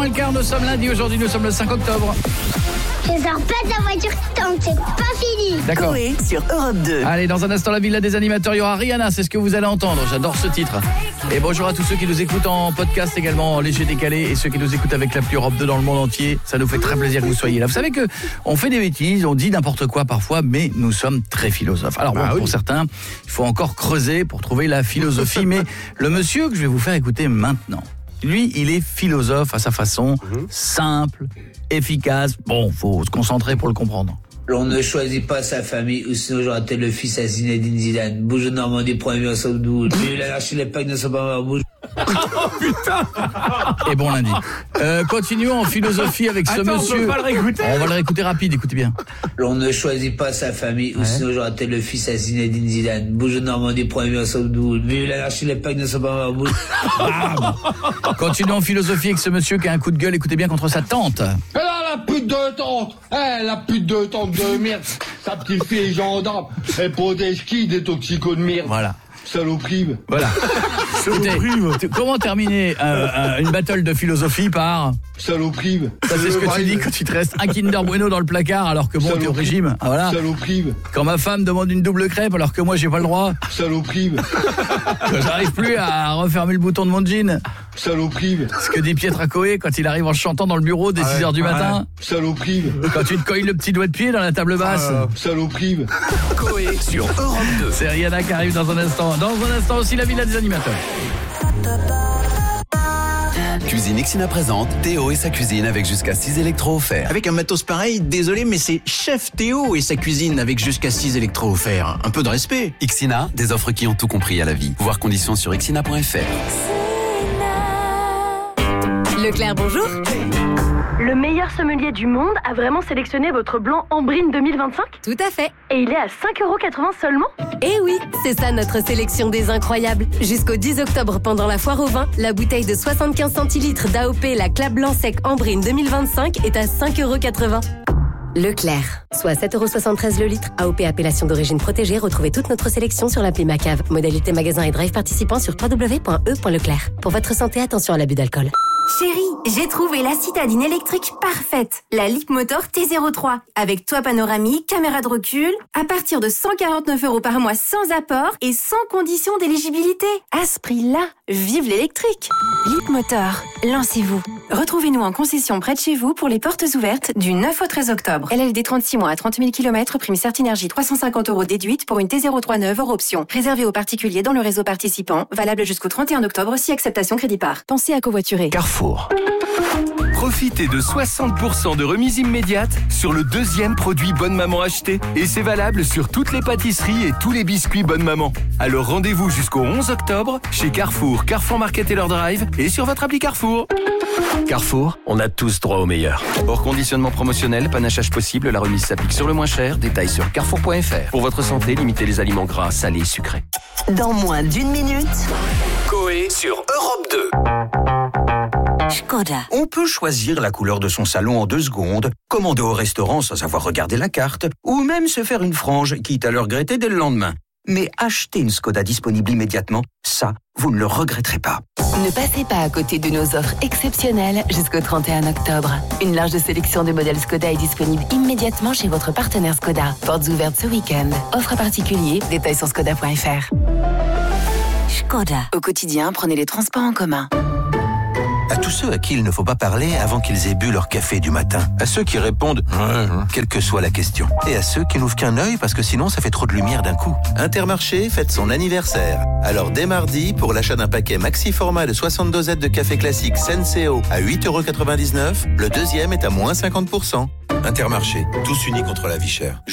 moins le quart, nous sommes lundi, aujourd'hui nous sommes le 5 octobre. Je sors pas de la voiture tant que c'est pas fini. D'accord. Coé sur Europe 2. Allez, dans un instant, la villa des animateurs, il y aura Rihanna, c'est ce que vous allez entendre. J'adore ce titre. Et bonjour à tous ceux qui nous écoutent en podcast également, en léger décalé, et ceux qui nous écoutent avec l'appli Europe 2 dans le monde entier. Ça nous fait très plaisir que vous soyez là. Vous savez que on fait des bêtises, on dit n'importe quoi parfois, mais nous sommes très philosophes. Alors bon, pour certains, il faut encore creuser pour trouver la philosophie, mais le monsieur que je vais vous faire écouter maintenant, lui, il est philosophe à sa façon, simple, efficace. Bon, faut se concentrer pour le comprendre. On ne choisit pas sa famille, ou sinon j'aurais été le fils à Zinedine Zidane. Bouge de Normandie, premier en Saoudou. J'ai eu la lâcher les packs de son papa, bouge. Oh putain. Et bon lundi. Continuons en philosophie avec ce monsieur. On va pas le réécouter. On va le réécouter rapide, écoutez bien. On ne choisit pas sa famille, ou sinon j'aurais été le fils à Zinedine Zidane. Bouge de Normandie, premier en Saoudou. J'ai eu la lâcher les packs de son papa, bouge. Continuons en philosophie avec ce monsieur qui a un coup de gueule, écoutez bien, contre sa tante. La pute de tante, la pute de tante de merde, sa petite fille gendarme, elle pour des skis, des toxicos de merde. Voilà. Saloperie. Voilà. Écoutez, comment terminer une battle de philosophie par Saloperie. Ça c'est ce que tu dis quand il te reste un Kinder Bueno dans le placard alors que bon t'es au régime. Ah, voilà. Saloperie. Quand ma femme demande une double crêpe alors que moi j'ai pas le droit. Saloperie. Que j'arrive plus à refermer le bouton de mon jean. Saloperie. Ce que dit Pietra Coé quand il arrive en chantant dans le bureau dès 6h du matin. Saloperie. Quand tu te cognes le petit doigt de pied dans la table basse. Saloperie. Coé sur Europe 2. C'est Rihanna qui arrive dans un instant. Dans un instant aussi la villa des animateurs. Cuisine Ixina présente Théo et sa cuisine avec jusqu'à 6 électros offerts. Avec un matos pareil, désolé, mais c'est Chef Théo et sa cuisine avec jusqu'à 6 électros offerts. Un peu de respect. Ixina, des offres qui ont tout compris à la vie. Voir conditions sur ixina.fr. Leclerc, bonjour. Le meilleur sommelier du monde a vraiment sélectionné votre blanc Ambrine 2025 ? Tout à fait. Et il est à 5,80€ seulement ? Eh oui, c'est ça notre sélection des incroyables. Jusqu'au 10 octobre, pendant la foire au vin, la bouteille de 75 centilitres d'AOP, la Clap Blanc Sec Ambrine 2025 est à 5,80€. Leclerc, soit 7,73€ le litre. AOP appellation d'origine protégée. Retrouvez toute notre sélection sur l'appli Macave. Modalité magasin et drive participant sur www.e.leclerc. Pour votre santé, attention à l'abus d'alcool. Chérie, j'ai trouvé la citadine électrique parfaite. La Leapmotor T03. Avec toit panoramique, caméra de recul. À partir de 149€ par mois sans apport et sans condition d'éligibilité. À ce prix-là, vive l'électrique. Leapmotor, lancez-vous. Retrouvez-nous en concession près de chez vous pour les portes ouvertes du 9 au 13 octobre. LLD 36 mois à 30 000 km, prime Certinergie 350€ déduite pour une T03 neuve hors option. Réservé aux particuliers dans le réseau participant. Valable jusqu'au 31 octobre si acceptation crédit par. Pensez à covoiturer. Carrefour. Profitez de 60% de remise immédiate sur le deuxième produit Bonne Maman acheté. Et c'est valable sur toutes les pâtisseries et tous les biscuits Bonne Maman. Alors rendez-vous jusqu'au 11 octobre chez Carrefour, Carrefour Market et leur drive et sur votre appli Carrefour. Carrefour, on a tous droit au meilleur. Hors conditionnement promotionnel, panachage possible, la remise s'applique sur le moins cher. Détails sur carrefour.fr. Pour votre santé, limitez les aliments gras, salés et sucrés. Dans moins d'1 minute, Coé sur Europe 2. Škoda. On peut choisir la couleur de son salon en 2 secondes, commander au restaurant sans avoir regardé la carte, ou même se faire une frange, quitte à le regretter dès le lendemain. Mais acheter une Škoda disponible immédiatement, ça, vous ne le regretterez pas. Ne passez pas à côté de nos offres exceptionnelles jusqu'au 31 octobre. Une large sélection de modèles Škoda est disponible immédiatement chez votre partenaire Škoda. Portes ouvertes ce week-end. Offre particulier, détails sur škoda.fr. Škoda. Au quotidien, prenez les transports en commun. À tous ceux à qui il ne faut pas parler avant qu'ils aient bu leur café du matin. À ceux qui répondent « quelle que soit la question ». Et à ceux qui n'ouvrent qu'un œil parce que sinon ça fait trop de lumière d'un coup. Intermarché fête son anniversaire. Alors dès mardi, pour l'achat d'un paquet maxi format de 60 dosettes de café classique Senseo à 8,99€, le deuxième est à moins 50%. Intermarché, tous unis contre la vie chère.